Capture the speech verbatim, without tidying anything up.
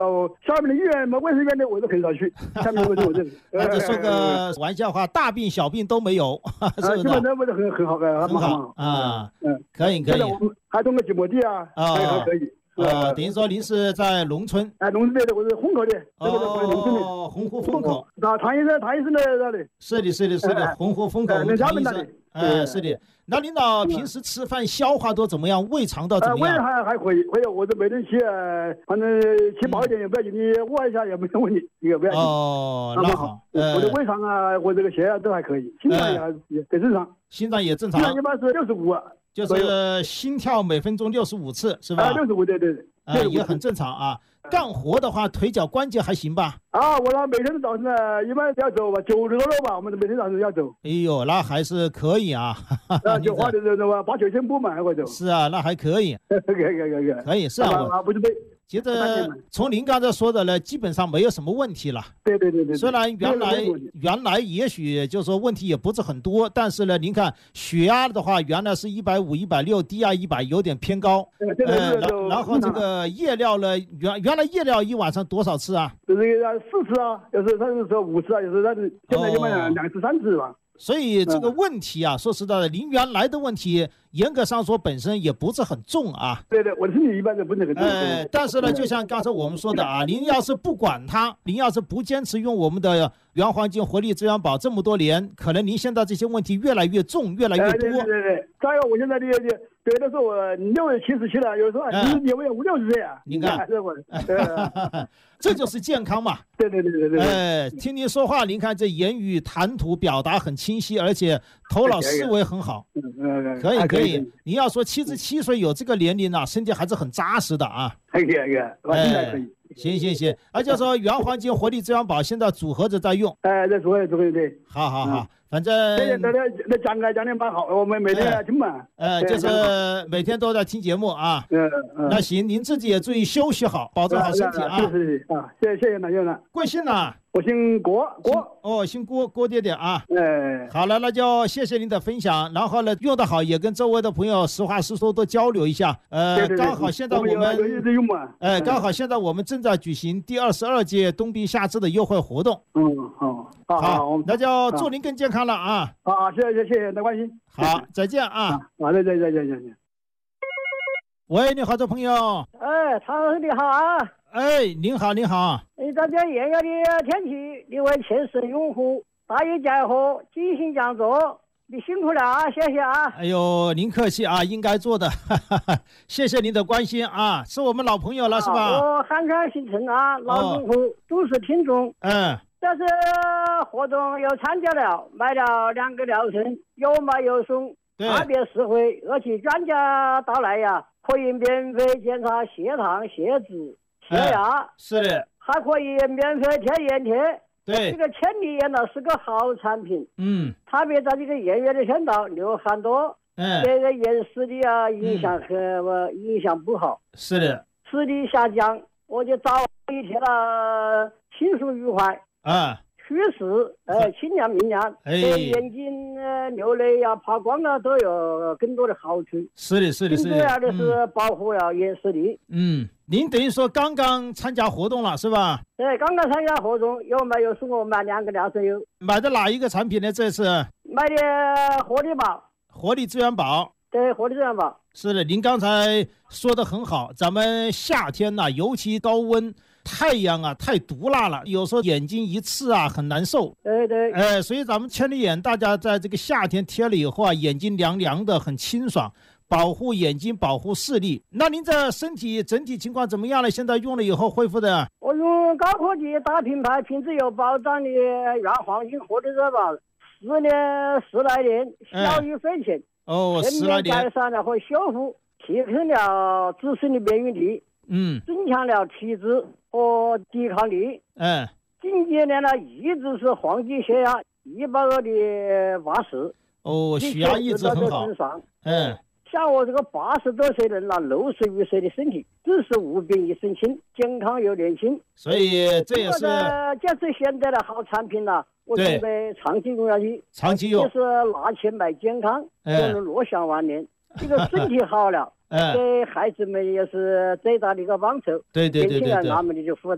哦，下面的医院嘛，卫生院的我都很少去，下面卫生我这里。 那就说个玩笑话，大病小病都没有，是不是？ 基本上不是很很好的， 很好啊。嗯，可以可以。 我们还种个几亩地啊，还还可以。 哦，等于说您是在农村？ 哎，农村的，我是虹口的，这个是农村的。 哦，洪湖风口。 啊，唐医生，唐医生的那里。 是的，是的，是的，洪湖风口，我们唐医生。哎，是的。那领导平时吃饭消化都怎么样？胃肠道怎么样？ 胃还还可以，可以。我这每天吃，反正吃饱一点也不要紧，你饿一下也没什么问题，也不要紧。 哦，那好。 我的胃肠啊，我这个血压都还可以，心脏也还也很正常。 心脏也正常。 心脏一般是六十五。 就是心跳每分钟六十五次，是吧？ 啊，六十五，对对对， 啊，也很正常啊。干活的话，腿脚关节还行吧？ 啊，我那每天早上呢，一般要走吧，九十多路吧，我们每天早上要走。 哎呦，那还是可以啊。 啊，就花的这个八九千步嘛，我走。 是啊，那还可以。 可以可以可以。 可以是啊， 我不是对。 觉得从您刚才说的呢，基本上没有什么问题了。 对对对对。 虽然原来原来也许就是说问题也不是很多，但是呢，您看血压的话，原来是一百五、一百六，低压一百，有点偏高。 呃， 然后这个夜尿呢，原原来夜尿一晚上多少次啊？ 就是四次啊，有时候他是说五次啊，有时候他是现在一般两两次三次吧。 所以这个问题啊，说实在的，您原来的问题，严格上说本身也不是很重啊。 对对，我的身体一般都不是很重。 呃，但是呢，就像刚才我们说的啊，您要是不管它，您要是不坚持用我们的原黄金活力滋养宝这么多年，可能您现在这些问题越来越重，越来越多。 对对对对，再有我现在的对的时候我六十七十七了，有时候你你我有五六十岁啊。 你看，这就是健康嘛。 对对对对对。 哎，听您说话，您看这言语谈吐表达很清晰，而且头脑思维很好。可以可以。您要说七十七岁有这个年龄啊，身体还是很扎实的啊。 可以可以，我现在可以。 行行行，而且说原黄金活力滋养宝现在组合着在用。 哎，在组合组合对。 好好好，反正那那那讲个讲的蛮好，我们每天来听嘛。 呃，就是每天都在听节目啊。 嗯嗯。 那行，您自己也注意休息好，保重好身体啊。 是是是啊，谢谢谢谢南院长。 贵姓呢？ 我姓郭郭。 哦，姓郭郭爹爹啊。 哎。 好了，那就谢谢您的分享，然后呢，用得好也跟周围的朋友实话实说多交流一下。呃，刚好现在我们哎，刚好现在我们正在举行第二十二届冬病夏治的优惠活动。 嗯，好。 好，那就祝您更健康了啊！ 好，谢谢谢谢的关心。 好，再见啊！ 好，再见再见再见。 喂，你好，这朋友。 哎，唐老师你好啊！ 哎，您好您好。 你大家炎热的天气，你为切实拥护大禹结合进行讲座，你辛苦了啊，谢谢啊！ 哎呦，您客气啊，应该做的，哈哈，谢谢您的关心啊，是我们老朋友了、啊、是吧？ 我汉康新城啊，老用户，忠实听众。 嗯。 这次活动又参加了，买了两个疗程，有买有送，特别实惠，而且专家到来呀，可以免费检查血糖、血脂、血压、 嗯，是的， 还可以免费贴眼贴。 对， 这个千里眼呢是个好产品， 嗯， 特别在这个炎热的天道，流汗多， 嗯， 这个眼视力啊影响很、嗯、影响不好， 是的， 视力下降，我就早一贴了，轻松愉快。 啊， 趋势，呃，清亮明亮，对、哎、眼睛呃流泪呀、爬光啊都有更多的好处。 是的，是的，是的。 最主要的是保护了眼视力。 嗯，您等于说刚刚参加活动了是吧？ 对，刚刚参加活动，有买有送我买两个疗程油。 买的哪一个产品呢？这次买的活力宝。 活力资源宝。 对，活力资源宝。 是的，您刚才说的很好，咱们夏天呐、啊，尤其高温。太阳啊太毒辣了，有时候眼睛一刺啊很难受。 对对， 哎、呃，所以咱们千里眼大家在这个夏天贴了以后啊，眼睛凉凉的，很清爽，保护眼睛，保护视力。那您这身体整体情况怎么样了？现在用了以后恢复的？ 我用高科技大品牌品质有保障的原黄金活力热宝，十年十来年，效益匪浅。 哦，十来年。 改善了和修复，提升了自身的免疫力。 嗯， 增强了体质和抵抗力。 嗯， 近几年呢，一直是黄金血压一百二的八十。 哦，血压一直很好。嗯， 像我这个八十多岁人了，六十余岁的身体，只是无病一身轻，健康又年轻。 所以这也是这是现在的好产品了，我准备长期用下去。 长期用。 就是拿钱买健康，就能乐享晚年。这个身体好了。 嗯， 对孩子们也是最大的一个帮助， 对对对对对， 他们的就负担。